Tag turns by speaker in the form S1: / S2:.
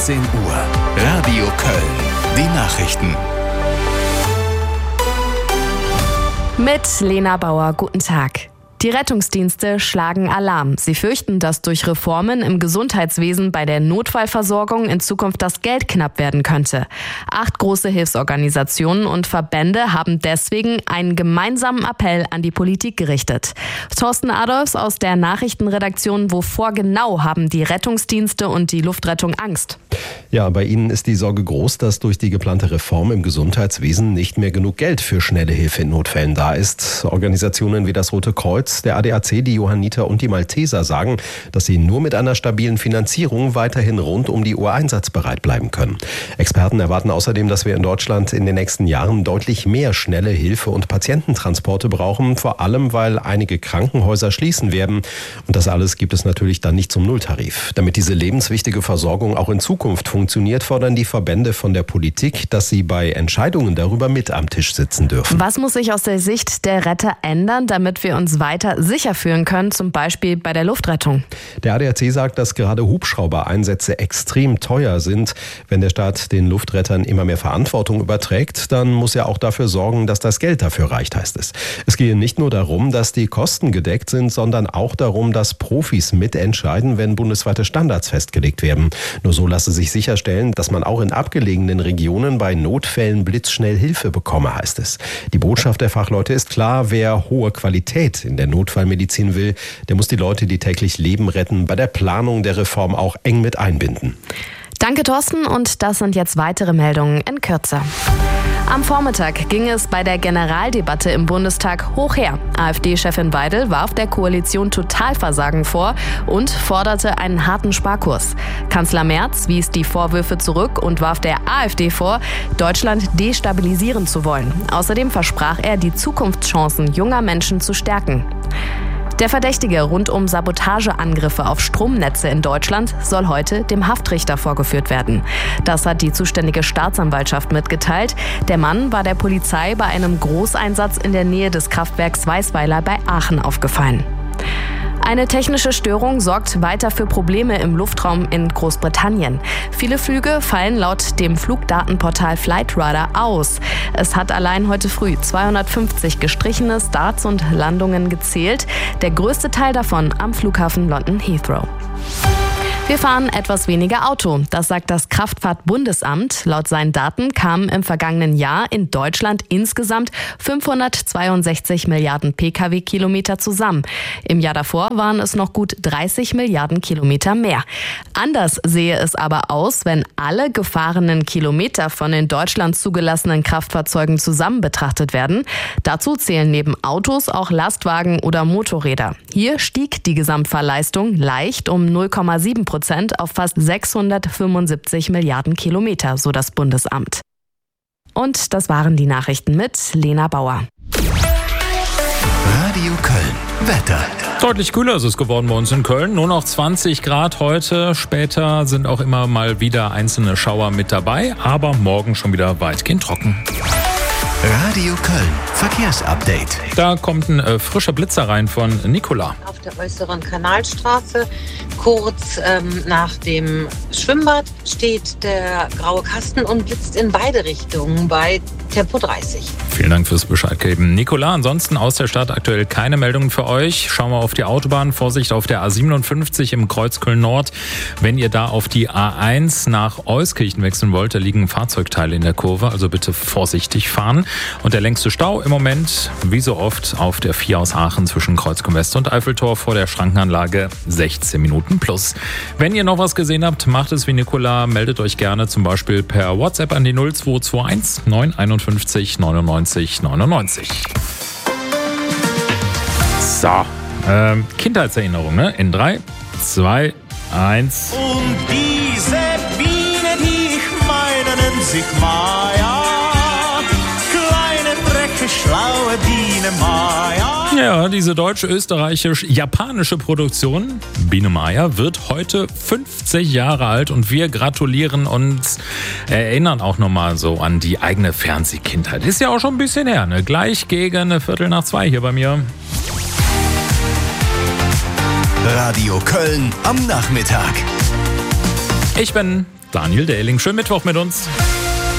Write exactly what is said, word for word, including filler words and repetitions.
S1: zehn Uhr. Radio Köln. Die Nachrichten.
S2: Mit Lena Bauer, guten Tag. Die Rettungsdienste schlagen Alarm. Sie fürchten, dass durch Reformen im Gesundheitswesen bei der Notfallversorgung in Zukunft das Geld knapp werden könnte. Acht große Hilfsorganisationen und Verbände haben deswegen einen gemeinsamen Appell an die Politik gerichtet. Thorsten Adolfs aus der Nachrichtenredaktion: Wovor genau haben die Rettungsdienste und die Luftrettung Angst?
S3: Ja, bei ihnen ist die Sorge groß, dass durch die geplante Reform im Gesundheitswesen nicht mehr genug Geld für schnelle Hilfe in Notfällen da ist. Organisationen wie das Rote Kreuz, der A D A C, die Johanniter und die Malteser sagen, dass sie nur mit einer stabilen Finanzierung weiterhin rund um die Uhr einsatzbereit bleiben können. Experten erwarten außerdem, dass wir in Deutschland in den nächsten Jahren deutlich mehr schnelle Hilfe und Patiententransporte brauchen, vor allem weil einige Krankenhäuser schließen werden. Und das alles gibt es natürlich dann nicht zum Nulltarif. Damit diese lebenswichtige Versorgung auch in Zukunft funktioniert, fordern die Verbände von der Politik, dass sie bei Entscheidungen darüber mit am Tisch sitzen dürfen.
S2: Was muss sich aus der Sicht der Retter ändern, damit wir uns weiter sicher fühlen können, zum Beispiel bei der Luftrettung?
S3: Der A D A C sagt, dass gerade Hubschraubereinsätze extrem teuer sind. Wenn der Staat den Luftrettern immer mehr Verantwortung überträgt, dann muss er auch dafür sorgen, dass das Geld dafür reicht, heißt es. Es gehe nicht nur darum, dass die Kosten gedeckt sind, sondern auch darum, dass Profis mitentscheiden, wenn bundesweite Standards festgelegt werden. Nur so lasse sich sicherstellen, dass man auch in abgelegenen Regionen bei Notfällen blitzschnell Hilfe bekomme, heißt es. Die Botschaft der Fachleute ist klar: Wer hohe Qualität in der Notfallmedizin will, der muss die Leute, die täglich Leben retten, bei der Planung der Reform auch eng mit einbinden.
S2: Danke, Thorsten, und das sind jetzt weitere Meldungen in Kürze. Am Vormittag ging es bei der Generaldebatte im Bundestag hoch her. AfD-Chefin Weidel warf der Koalition Totalversagen vor und forderte einen harten Sparkurs. Kanzler Merz wies die Vorwürfe zurück und warf der AfD vor, Deutschland destabilisieren zu wollen. Außerdem versprach er, die Zukunftschancen junger Menschen zu stärken. Der Verdächtige rund um Sabotageangriffe auf Stromnetze in Deutschland soll heute dem Haftrichter vorgeführt werden. Das hat die zuständige Staatsanwaltschaft mitgeteilt. Der Mann war der Polizei bei einem Großeinsatz in der Nähe des Kraftwerks Weißweiler bei Aachen aufgefallen. Eine technische Störung sorgt weiter für Probleme im Luftraum in Großbritannien. Viele Flüge fallen laut dem Flugdatenportal Flightradar aus. Es hat allein heute früh zweihundertfünfzig gestrichene Starts und Landungen gezählt. Der größte Teil davon am Flughafen London Heathrow. Wir fahren etwas weniger Auto, das sagt das Kraftfahrtbundesamt. Laut seinen Daten kamen im vergangenen Jahr in Deutschland insgesamt fünfhundertzweiundsechzig Milliarden Pkw-Kilometer zusammen. Im Jahr davor waren es noch gut dreißig Milliarden Kilometer mehr. Anders sehe es aber aus, wenn alle gefahrenen Kilometer von in Deutschland zugelassenen Kraftfahrzeugen zusammen betrachtet werden. Dazu zählen neben Autos auch Lastwagen oder Motorräder. Hier stieg die Gesamtfahrleistung leicht um null Komma sieben Prozent auf fast sechshundertfünfundsiebzig Milliarden Kilometer, so das Bundesamt. Und das waren die Nachrichten mit Lena Bauer.
S1: Radio Köln. Wetter.
S4: Deutlich kühler ist es geworden bei uns in Köln. Nur noch zwanzig Grad heute. Später sind auch immer mal wieder einzelne Schauer mit dabei. Aber morgen schon wieder weitgehend trocken.
S1: Radio Köln. Verkehrsupdate.
S4: Da kommt ein äh, frischer Blitzer rein von Nicola.
S5: Auf der äußeren Kanalstraße, kurz ähm, nach dem Schwimmbad, steht der graue Kasten und blitzt in beide Richtungen bei Tempo dreißig.
S4: Vielen Dank fürs Bescheid geben, Nicola. Ansonsten aus der Stadt aktuell keine Meldungen für euch. Schauen wir auf die Autobahn. Vorsicht auf der A siebenundfünfzig im Kreuz Köln-Nord. Wenn ihr da auf die A eins nach Euskirchen wechseln wollt, da liegen Fahrzeugteile in der Kurve. Also bitte vorsichtig fahren. Und der längste Stau im Moment, wie so oft, auf der vier aus Aachen zwischen Kreuzköln West und Eiffeltor vor der Schrankenanlage, sechzehn Minuten plus. Wenn ihr noch was gesehen habt, macht es wie Nicola. Meldet euch gerne zum Beispiel per WhatsApp an die null zwei zwei eins neun fünf eins neunundneunzig neunundneunzig. So, ähm, Kindheitserinnerung, ne? In drei, zwei, eins.
S6: Und diese Biene, die ich meine, nennt sich Maya. Kleine, drecke, schlaue Biene Maya.
S4: Ja, diese deutsch-österreichisch-japanische Produktion, Biene Maya, wird heute fünfzig Jahre alt und wir gratulieren uns, erinnern auch nochmal so an die eigene Fernsehkindheit. Ist ja auch schon ein bisschen her, ne? Gleich gegen eine Viertel nach zwei hier bei mir.
S1: Radio Köln am Nachmittag.
S4: Ich bin Daniel Dehling. Schönen Mittwoch mit uns.